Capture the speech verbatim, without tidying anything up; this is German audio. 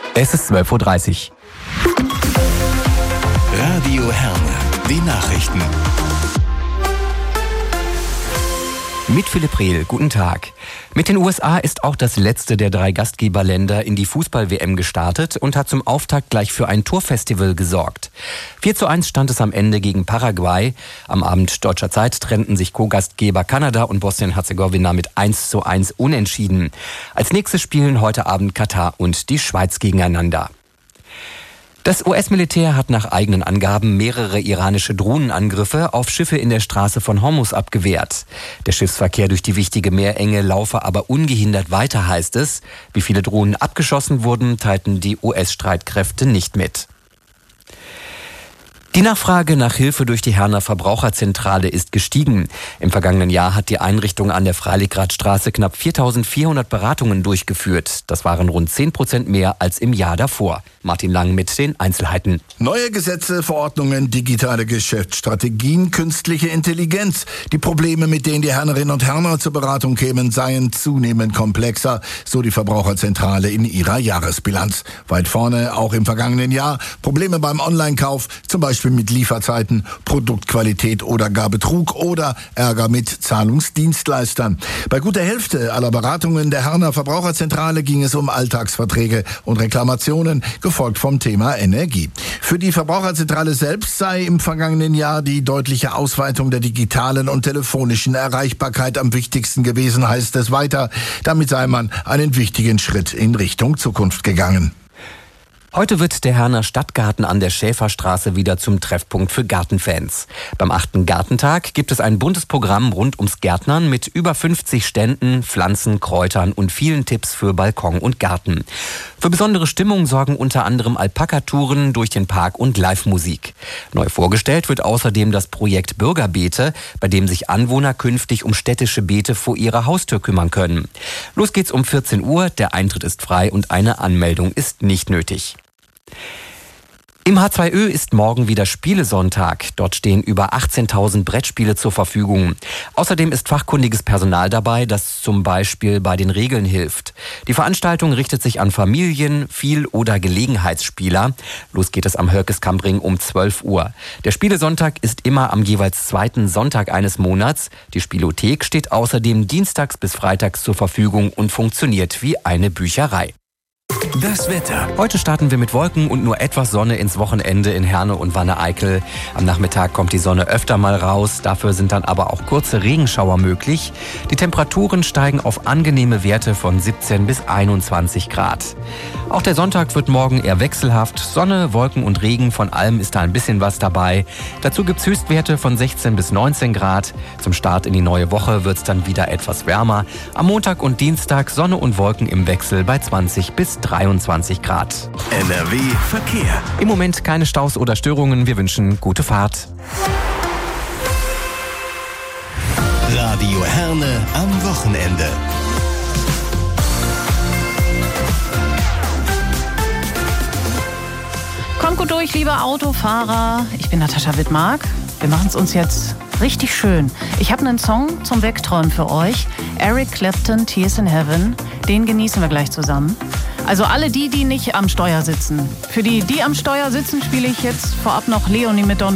Es ist zwölf Uhr dreißig. Radio Herne, die Nachrichten. Mit Philipp Rehl, guten Tag. Mit den U S A ist auch das letzte der drei Gastgeberländer in die Fußball-W M gestartet und hat zum Auftakt gleich für ein Torfestival gesorgt. vier zu eins stand es am Ende gegen Paraguay. Am Abend deutscher Zeit trennten sich Co-Gastgeber Kanada und Bosnien-Herzegowina mit eins zu eins unentschieden. Als nächstes spielen heute Abend Katar und die Schweiz gegeneinander. Das U S-Militär hat nach eigenen Angaben mehrere iranische Drohnenangriffe auf Schiffe in der Straße von Hormuz abgewehrt. Der Schiffsverkehr durch die wichtige Meerenge laufe aber ungehindert weiter, heißt es. Wie viele Drohnen abgeschossen wurden, teilten die U S-Streitkräfte nicht mit. Die Nachfrage nach Hilfe durch die Herner Verbraucherzentrale ist gestiegen. Im vergangenen Jahr hat die Einrichtung an der Freiligradstraße knapp viertausendvierhundert Beratungen durchgeführt. Das waren rund zehn Prozent mehr als im Jahr davor. Martin Lang mit den Einzelheiten. Neue Gesetze, Verordnungen, digitale Geschäftsstrategien, künstliche Intelligenz. Die Probleme, mit denen die Hernerinnen und Herner zur Beratung kämen, seien zunehmend komplexer, so die Verbraucherzentrale in ihrer Jahresbilanz. Weit vorne, auch im vergangenen Jahr, Probleme beim Online-Kauf, zum Beispiel mit Lieferzeiten, Produktqualität oder gar Betrug oder Ärger mit Zahlungsdienstleistern. Bei guter Hälfte aller Beratungen der Herner Verbraucherzentrale ging es um Alltagsverträge und Reklamationen, gefolgt vom Thema Energie. Für die Verbraucherzentrale selbst sei im vergangenen Jahr die deutliche Ausweitung der digitalen und telefonischen Erreichbarkeit am wichtigsten gewesen, heißt es weiter. Damit sei man einen wichtigen Schritt in Richtung Zukunft gegangen. Heute wird der Herner Stadtgarten an der Schäferstraße wieder zum Treffpunkt für Gartenfans. Beim achten Gartentag gibt es ein buntes Programm rund ums Gärtnern mit über fünfzig Ständen, Pflanzen, Kräutern und vielen Tipps für Balkon und Garten. Für besondere Stimmung sorgen unter anderem Alpaka-Touren durch den Park und Live-Musik. Neu vorgestellt wird außerdem das Projekt Bürgerbeete, bei dem sich Anwohner künftig um städtische Beete vor ihrer Haustür kümmern können. Los geht's um vierzehn Uhr, der Eintritt ist frei und eine Anmeldung ist nicht nötig. Im H zwei Ö ist morgen wieder Spielesonntag. Dort stehen über achtzehntausend Brettspiele zur Verfügung. Außerdem ist fachkundiges Personal dabei, das zum Beispiel bei den Regeln hilft. Die Veranstaltung richtet sich an Familien, Viel- oder Gelegenheitsspieler. Los geht es am Hölkeskamp-Ring um zwölf Uhr. Der Spielesonntag ist immer am jeweils zweiten Sonntag eines Monats. Die Spielothek steht außerdem dienstags bis freitags zur Verfügung und funktioniert wie eine Bücherei. Das Wetter. Heute starten wir mit Wolken und nur etwas Sonne ins Wochenende in Herne und Wanne-Eickel. Am Nachmittag kommt die Sonne öfter mal raus, dafür sind dann aber auch kurze Regenschauer möglich. Die Temperaturen steigen auf angenehme Werte von siebzehn bis einundzwanzig Grad. Auch der Sonntag wird morgen eher wechselhaft. Sonne, Wolken und Regen, von allem ist da ein bisschen was dabei. Dazu gibt's Höchstwerte von sechzehn bis neunzehn Grad. Zum Start in die neue Woche wird's dann wieder etwas wärmer. Am Montag und Dienstag Sonne und Wolken im Wechsel bei zwanzig bis dreiundzwanzig Grad. N R W Verkehr. Im Moment keine Staus oder Störungen. Wir wünschen gute Fahrt. Radio Herne am Wochenende. Kommt gut durch, liebe Autofahrer. Ich bin Natascha Wittmark. Wir machen es uns jetzt richtig schön. Ich habe einen Song zum Wegträumen für euch. Eric Clapton, Tears in Heaven. Den genießen wir gleich zusammen. Also alle die, die nicht am Steuer sitzen. Für die, die am Steuer sitzen, spiele ich jetzt vorab noch Leonie mit Don